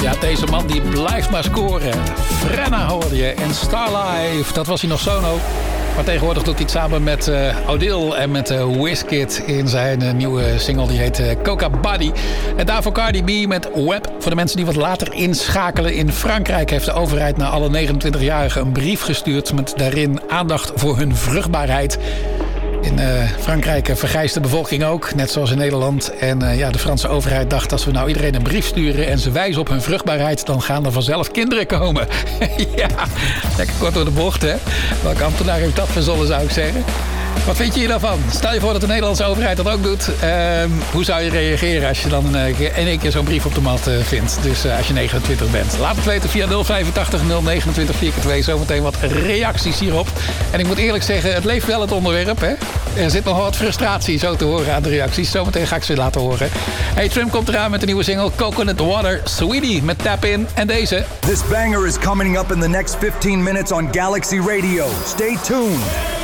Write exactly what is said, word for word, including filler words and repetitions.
Ja, deze man die blijft maar scoren. Frenna hoorde je en Starlife, dat was hij nog solo. Maar tegenwoordig doet hij het samen met uh, Odile en met uh, Wizkid in zijn uh, nieuwe single. Die heet uh, Coca Body. En daarvoor Cardi B met Web. Voor de mensen die wat later inschakelen. In Frankrijk heeft de overheid naar alle negenentwintigjarigen een brief gestuurd met daarin aandacht voor hun vruchtbaarheid. In uh, Frankrijk uh, vergrijst de bevolking ook, net zoals in Nederland. En uh, ja, de Franse overheid dacht, als we nou iedereen een brief sturen en ze wijzen op hun vruchtbaarheid, dan gaan er vanzelf kinderen komen. Ja, lekker kort door de bocht, hè? Welke ambtenaar heeft dat verzonnen, zou ik zeggen? Wat vind je hier daarvan? Stel je voor dat de Nederlandse overheid dat ook doet. Uh, hoe zou je reageren als je dan uh, in één keer zo'n brief op de mat uh, vindt? Dus uh, als je negenentwintig bent. Laat het weten via nul vijfentachtig nul negenentwintig vier keer twee. Zometeen wat reacties hierop. En ik moet eerlijk zeggen, het leeft wel het onderwerp. Hè? Er zit nog wat frustratie zo te horen aan de reacties. Zometeen ga ik ze laten horen. Hey, Trim komt eraan met de nieuwe single Coconut Water. Sweetie met Tap In. En deze. This banger is coming up in the next fifteen minutes on Galaxy Radio. Stay tuned.